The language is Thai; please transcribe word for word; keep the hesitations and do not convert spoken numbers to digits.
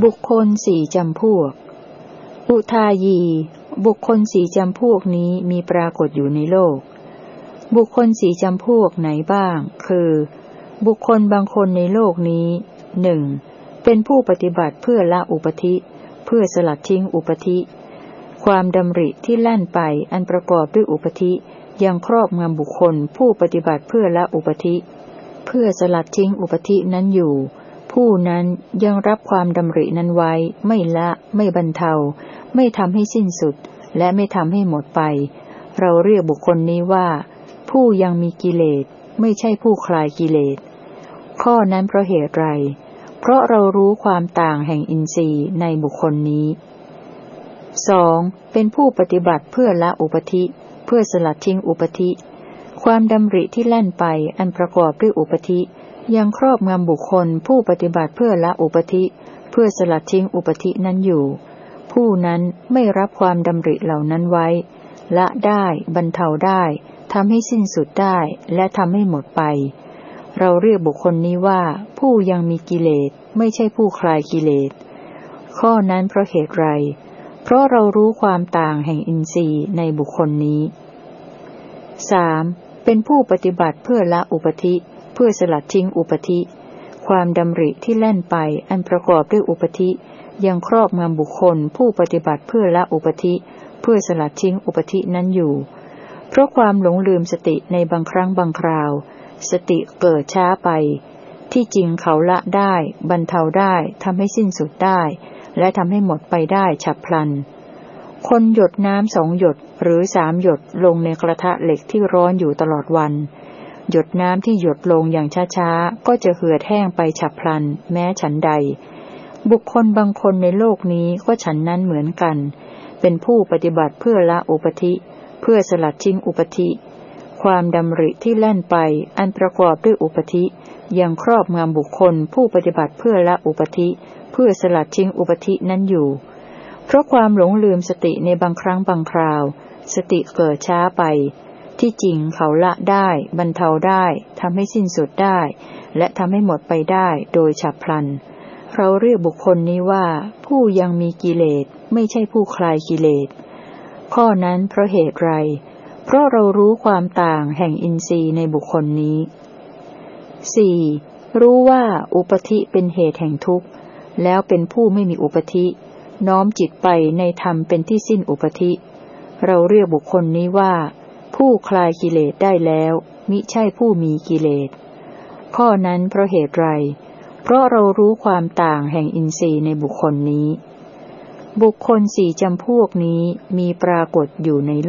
บุคคลสี่จำพวกอุทายีบุคคลสี่จำพวกนี้มีปรากฏอยู่ในโลกบุคคลสี่จำพวกไหนบ้างคือบุคคลบางคนในโลกนี้หนึ่งเป็นผู้ปฏิบัติเพื่อละอุปธิเพื่อสลัดทิ้งอุปธิความดำริที่แล่นไปอันประกอบด้วยอุปธิยังครอบงำบุคคลผู้ปฏิบัติเพื่อละอุปธิเพื่อสลัดทิ้งอุปธินั้นอยู่ผู้นั้นยังรับความดำรินั้นไว้ไม่ละไม่บรรเทาไม่ทำให้สิ้นสุดและไม่ทำให้หมดไปเราเรียกบุคคลนี้ว่าผู้ยังมีกิเลสไม่ใช่ผู้คลายกิเลสข้อนั้นเพราะเหตุไรเพราะเรารู้ความต่างแห่งอินทรีย์ในบุคคลนี้สองเป็นผู้ปฏิบัติเพื่อละอุปธิเพื่อสลัดทิ้งอุปธิความดำริที่แล่นไปอันประกอบด้วยอุปธิยังครอบงำบุคคลผู้ปฏิบัติเพื่อละอุปธิเพื่อสลัดทิ้งอุปธินั้นอยู่ผู้นั้นไม่รับความดำริเหล่านั้นไว้ละได้บรรเทาได้ทำให้สิ้นสุดได้และทำให้หมดไปเราเรียกบุคคลนี้ว่าผู้ยังมีกิเลสไม่ใช่ผู้คลายกิเลสข้อนั้นเพราะเหตุไรเพราะเรารู้ความต่างแห่งอินทรีย์ในบุคคลนี้สามเป็นผู้ปฏิบัติเพื่อละอุปธิเพื่อสลัดทิ้งอุปธิความดำริที่แล่นไปอันประกอบด้วยอุปธิยังครอบงำบุคคลผู้ปฏิบัติเพื่อละอุปธิเพื่อสลัดทิ้งอุปธินั้นอยู่เพราะความหลงลืมสติในบางครั้งบางคราวสติเกิดช้าไปที่จริงเขาละได้บรรเทาได้ทำให้สิ้นสุดได้และทำให้หมดไปได้ฉับพลันคนหยดน้ำสองหยดหรือสามหยดลงในกระทะเหล็กที่ร้อนอยู่ตลอดวันหยดน้ำที่หยดลงอย่างช้าๆก็จะเหือดแห้งไปฉับพลันแม้ฉันใดบุคคลบางคนในโลกนี้ก็ฉันนั้นเหมือนกันเป็นผู้ปฏิบัติเพื่อละอุปธิเพื่อสลัดทิ้งอุปธิความดำริที่แล่นไปอันประกอบด้วยอุปธิยังครอบงำบุคคลผู้ปฏิบัติเพื่อละอุปธิเพื่อสลัดทิ้งอุปธินั้นอยู่เพราะความหลงลืมสติในบางครั้งบางคราวสติเกิดช้าไปที่จริงเขาละได้บรรเทาได้ทำให้สิ้นสุดได้และทำให้หมดไปได้โดยฉับพลันเราเรียกบุคคลนี้ว่าผู้ยังมีกิเลสไม่ใช่ผู้คลายกิเลสข้อนั้นเพราะเหตุไรเพราะเรารู้ความต่างแห่งอินทรีย์ในบุคคลนี้สี่รู้ว่าอุปธิเป็นเหตุแห่งทุกข์แล้วเป็นผู้ไม่มีอุปธิน้อมจิตไปในธรรมเป็นที่สิ้นอุปธิเราเรียกบุคคลนี้ว่าผู้คลายกิเลสได้แล้วมิใช่ผู้มีกิเลสข้อนั้นเพราะเหตุไรเพราะเรารู้ความต่างแห่งอินทรีย์ในบุคคลนี้บุคคลสี่จำพวกนี้มีปรากฏอยู่ใน